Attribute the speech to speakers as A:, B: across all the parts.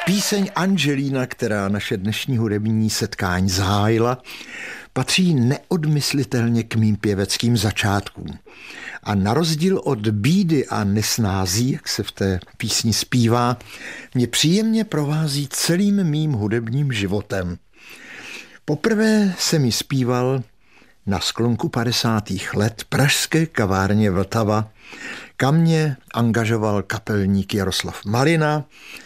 A: Píseň Angelina, která naše dnešní hudební setkání zahájila, patří neodmyslitelně k mým pěveckým začátkům. A na rozdíl od bídy a nesnází, jak se v té písni zpívá, mě příjemně provází celým mým hudebním životem. Poprvé jsem ji zpíval na sklonku 50. let pražské kavárně Vltava, kam mě angažoval kapelník Jaroslav Malina,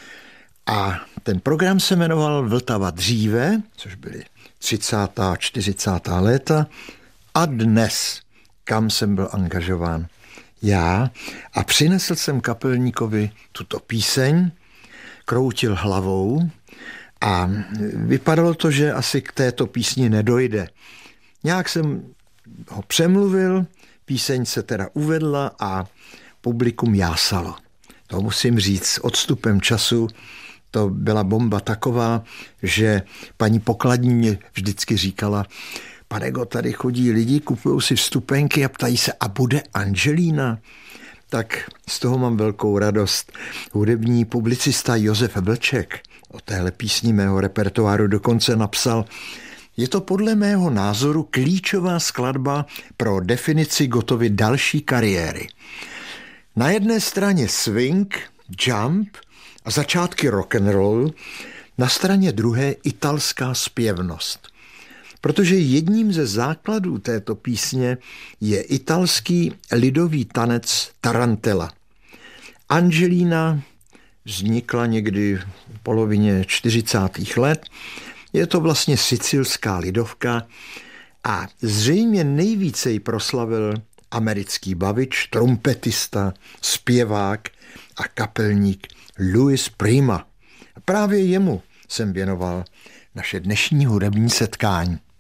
A: a ten program se jmenoval Vltava dříve, což byly 30. a 40. léta, a dnes, kam jsem byl angažován já, a přinesl jsem kapelníkovi tuto píseň, kroutil hlavou a vypadalo to, že asi k této písni nedojde. Nějak jsem ho přemluvil, píseň se teda uvedla a publikum jásalo. To musím říct, s odstupem času to byla bomba taková, že paní pokladní mě vždycky říkala: Panego, tady chodí lidi, kupují si vstupenky a ptají se, a bude Angelina? Tak z toho mám velkou radost. Hudební publicista Josef Vlček o téhle písni mého repertoáru dokonce napsal: je to podle mého názoru klíčová skladba pro definici Gottovy další kariéry. Na jedné straně swing, jump a začátky rock'n'roll, na straně druhé italská zpěvnost. Protože jedním ze základů této písně je italský lidový tanec tarantella. Angelina vznikla někdy v polovině 40. let. Je to vlastně sicilská lidovka a zřejmě nejvíce ji proslavil americký bavič, trumpetista, zpěvák a kapelník Louis Prima. Právě jemu jsem věnoval naše dnešní hudební setkání.